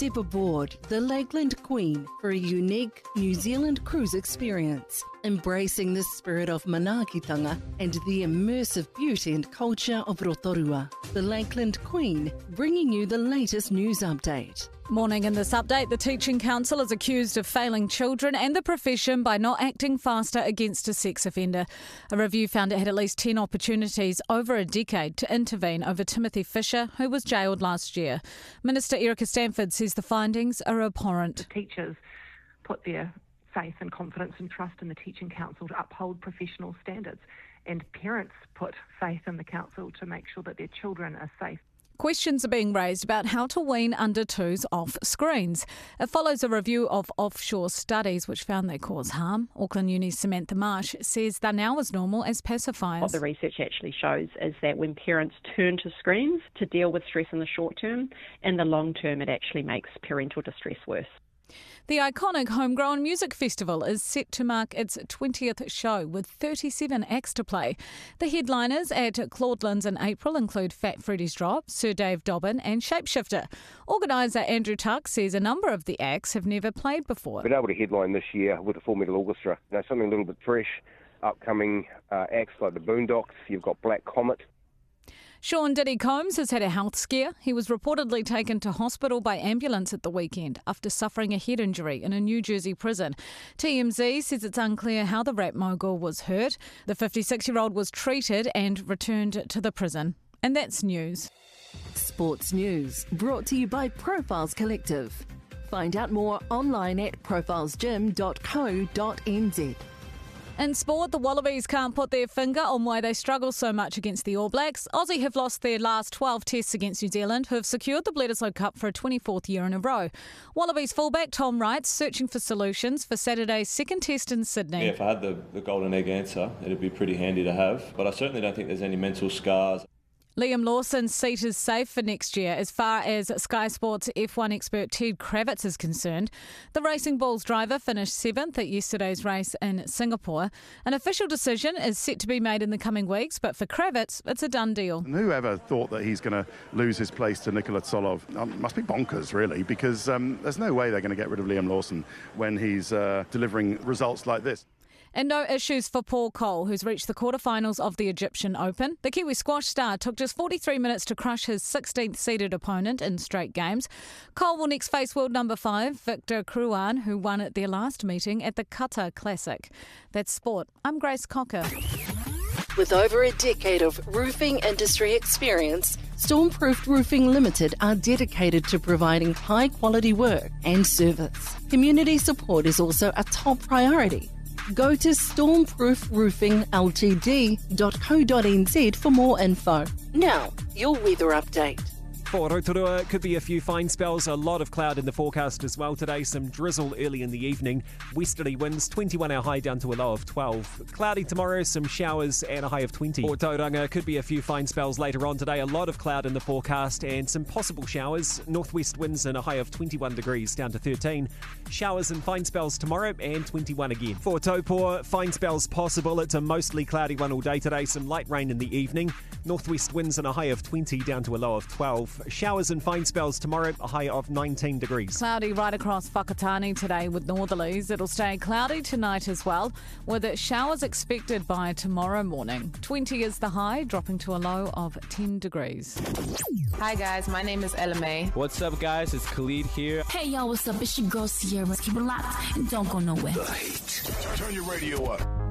Step aboard the Lakeland Queen for a unique New Zealand cruise experience, embracing the spirit of manaakitanga and the immersive beauty and culture of Rotorua. The Lakeland Queen, bringing you the latest news update. Morning. In this update, the Teaching Council is accused of failing children and the profession by not acting faster against a sex offender. A review found it had at least 10 opportunities over a decade to intervene over Timothy Fisher, who was jailed last year. Minister Erica Stanford says the findings are abhorrent. The teachers put their faith and confidence and trust in the Teaching Council to uphold professional standards, and parents put faith in the council to make sure that their children are safe. Questions are being raised about how to wean under twos off screens. It follows a review of offshore studies which found they cause harm. Auckland Uni's Samantha Marsh says they're now as normal as pacifiers. What the research actually shows is that when parents turn to screens to deal with stress in the short term, in the long term it actually makes parental distress worse. The iconic Homegrown Music Festival is set to mark its 20th show with 37 acts to play. The headliners at Claudelands in April include Fat Freddy's Drop, Sir Dave Dobbin and Shapeshifter. Organiser Andrew Tuck says a number of the acts have never played before. Been able to headline this year with a Full Metal Orchestra, something a little bit fresh. Upcoming acts like the Boondocks, you've got Black Comet. Sean Diddy Combs has had a health scare. He was reportedly taken to hospital by ambulance at the weekend after suffering a head injury in a New Jersey prison. TMZ says it's unclear how the rap mogul was hurt. The 56-year-old was treated and returned to the prison. And that's news. Sports news brought to you by Profiles Collective. Find out more online at profilesgym.co.nz. In sport, the Wallabies can't put their finger on why they struggle so much against the All Blacks. Aussie have lost their last 12 tests against New Zealand, who have secured the Bledisloe Cup for a 24th year in a row. Wallabies fullback Tom Wright's searching for solutions for Saturday's second test in Sydney. Yeah, if I had the golden egg answer, it'd be pretty handy to have. But I certainly don't think there's any mental scars. Liam Lawson's seat is safe for next year as far as Sky Sports F1 expert Ted Kravitz is concerned. The Racing Bulls driver finished 7th at yesterday's race in Singapore. An official decision is set to be made in the coming weeks, but for Kravitz, it's a done deal. And whoever thought that he's going to lose his place to Nikola Tsolov must be bonkers, really, because there's no way they're going to get rid of Liam Lawson when he's delivering results like this. And no issues for Paul Cole, who's reached the quarterfinals of the Egyptian Open. The Kiwi squash star took just 43 minutes to crush his 16th-seeded opponent in straight games. Cole will next face world number 5, Victor Crouan, who won at their last meeting at the Qatar Classic. That's sport. I'm Grace Cocker. With over a decade of roofing industry experience, Stormproofed Roofing Limited are dedicated to providing high-quality work and service. Community support is also a top priority. Go to stormproofroofingltd.co.nz for more info. Now, your weather update. For Rotorua, could be a few fine spells, a lot of cloud in the forecast as well today, some drizzle early in the evening, westerly winds, 21 our high down to a low of 12. Cloudy tomorrow, some showers and a high of 20. For Tauranga, could be a few fine spells later on today, a lot of cloud in the forecast and some possible showers, northwest winds and a high of 21 degrees down to 13. Showers and fine spells tomorrow and 21 again. For Taupō, fine spells possible, it's a mostly cloudy one all day today, some light rain in the evening, northwest winds and a high of 20 down to a low of 12. Showers and fine spells tomorrow, a high of 19 degrees. Cloudy right across Whakatane today with northerlies. It'll stay cloudy tonight as well, with showers expected by tomorrow morning. 20 is the high, dropping to a low of 10 degrees. Hi guys, my name is Ella May. What's up guys, it's Khalid here. Hey y'all, what's up? It's your girl Sierra. Keep it locked and don't go nowhere. The Heat. Turn your radio up.